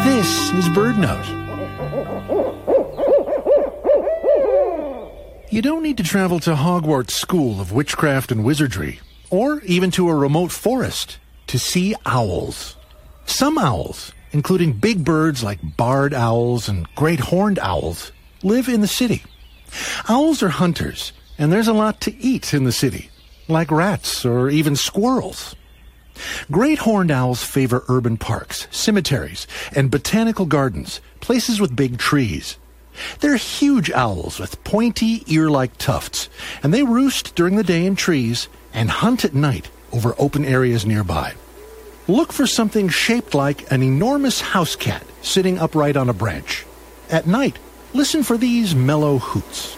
This is BirdNote. You don't need to travel to Hogwarts School of Witchcraft and Wizardry, or even to a remote forest, to see owls. Some owls, including big birds like barred owls and great horned owls, live in the city. Owls are hunters, and there's a lot to eat in the city, like rats or even squirrels. Great horned owls favor urban parks, cemeteries, and botanical gardens, places with big trees. They're huge owls with pointy, ear-like tufts, and they roost during the day in trees and hunt at night over open areas nearby. Look for something shaped like an enormous house cat sitting upright on a branch. At night, listen for these mellow hoots.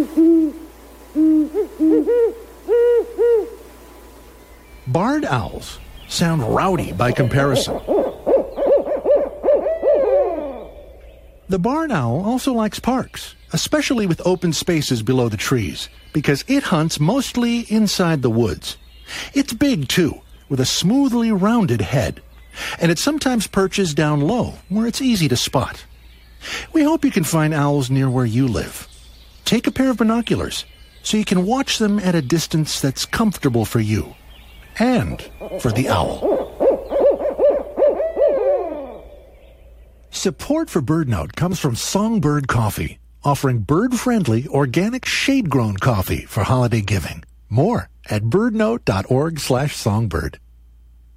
Barred owls sound rowdy by comparison. The barred owl also likes parks, especially with open spaces below the trees, because it hunts mostly inside the woods. It's big, too, with a smoothly rounded head, and it sometimes perches down low, where it's easy to spot. We hope you can find owls near where you live. Take a pair of binoculars, so you can watch them at a distance that's comfortable for you. And for the owl. Support for BirdNote comes from Songbird Coffee, offering bird-friendly, organic, shade-grown coffee for holiday giving. More at birdnote.org/songbird.